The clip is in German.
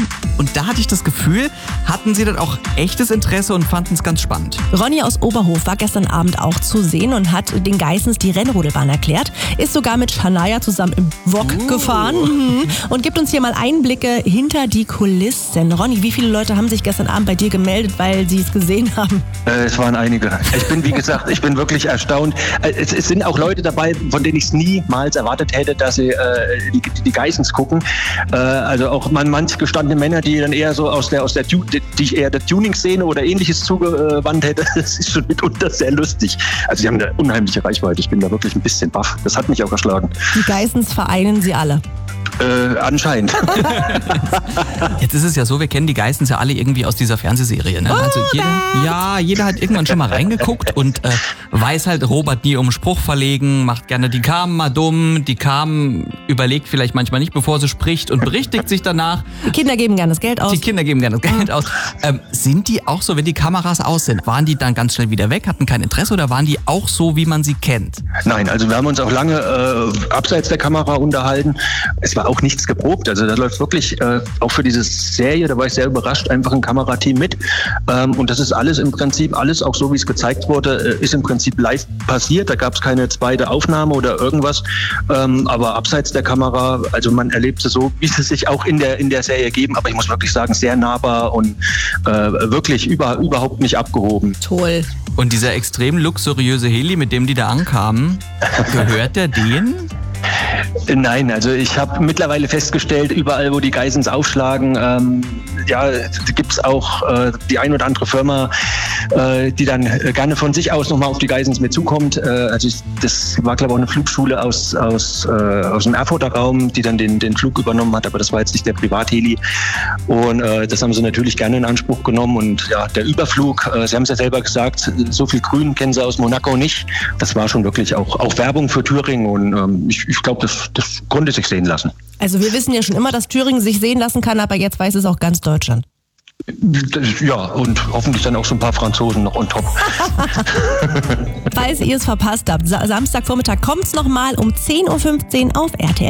Und da hatte ich das Gefühl, hatten sie dann auch echtes Interesse und fanden es ganz spannend. Ronny aus Oberhof war gestern Abend auch zu sehen und hat den Geissens die Rennrodelbahn erklärt. Ist sogar mit Shania zusammen im Wok gefahren und gibt uns hier mal Einblicke hinter die Kulissen. Ronny, wie viele Leute haben sich gestern Abend bei dir gemeldet, weil sie es gesehen haben? Es waren einige. Ich bin, wie gesagt, wirklich erstaunt. Es sind auch Leute dabei, von denen ich es niemals erwartet hätte, dass sie die Geissens gucken. Also auch manche gestandene Männer, die dann eher so die ich eher der Tuning-Szene oder Ähnliches zugewandt hätte. Das ist schon mitunter sehr lustig. Also sie haben eine unheimliche Reichweite. Ich bin da wirklich ein bisschen baff. Das hat mich auch erschlagen. Die Geissens vereinen sie alle. Anscheinend. Jetzt ist es ja so, wir kennen die Geissens ja alle irgendwie aus dieser Fernsehserie. Ne? Also jeder hat irgendwann schon mal reingeguckt und weiß halt, Robert nie um einen Spruch verlegen, macht gerne die Carmen mal dumm. Die Carmen überlegt vielleicht manchmal nicht, bevor sie spricht und berichtigt sich danach. Die Kinder geben gerne das Geld aus. Sind die auch so, wenn die Kameras aus sind, waren die dann ganz schnell wieder weg, hatten kein Interesse oder waren die auch so, wie man sie kennt? Nein, also wir haben uns auch lange abseits der Kamera unterhalten. Es war auch nichts geprobt. Also da läuft wirklich auch für diese Serie, da war ich sehr überrascht, einfach ein Kamerateam mit. Und das ist alles im Prinzip, alles auch so, wie es gezeigt wurde, ist im Prinzip live passiert. Da gab es keine zweite Aufnahme oder irgendwas. Aber abseits der Kamera, also man erlebt es so, wie sie sich auch in der Serie geben. Aber ich muss wirklich sagen, sehr nahbar und wirklich überhaupt nicht abgehoben. Toll. Und dieser extrem luxuriöse Heli, mit dem die da ankamen, gehört der denen? Nein, also ich habe mittlerweile festgestellt, überall, wo die Geissens aufschlagen, gibt es auch die ein oder andere Firma, die dann gerne von sich aus nochmal auf die Geissens mit zukommt. Das war, glaube ich, auch eine Flugschule aus dem Erfurter Raum, die dann den Flug übernommen hat, aber das war jetzt nicht der Privatheli. Und das haben sie natürlich gerne in Anspruch genommen. Und ja, der Überflug, Sie haben es ja selber gesagt, so viel Grün kennen Sie aus Monaco nicht. Das war schon wirklich auch Werbung für Thüringen und ich glaube, das konnte sich sehen lassen. Also wir wissen ja schon immer, dass Thüringen sich sehen lassen kann, aber jetzt weiß es auch ganz Deutschland. Ja, und hoffentlich dann auch so ein paar Franzosen noch on top. Falls ihr es verpasst habt, Samstagvormittag kommt's nochmal um 10:15 Uhr auf RTL.